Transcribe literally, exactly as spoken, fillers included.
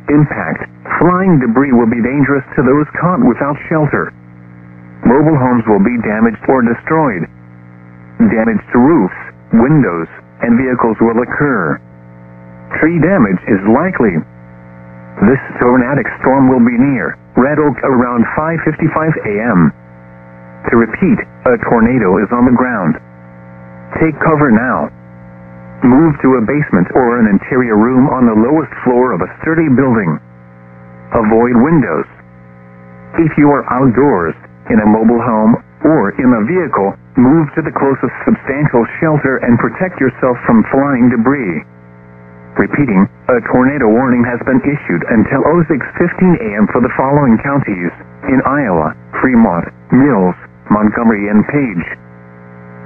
impact, flying debris will be dangerous to those caught without shelter. Mobile homes will be damaged or destroyed. Damage to roofs, windows, and vehicles will occur. Tree damage is likely. This tornadic storm will be near Red Oak around five fifty-five a m To repeat, a tornado is on the ground. Take cover now. Move to a basement or an interior room on the lowest floor of a sturdy building. Avoid windows. If you are outdoors, in a mobile home, or in a vehicle, move to the closest substantial shelter and protect yourself from flying debris. Repeating, a tornado warning has been issued until oh six fifteen a m for the following counties in Iowa: Fremont, Mills, Montgomery, and Page.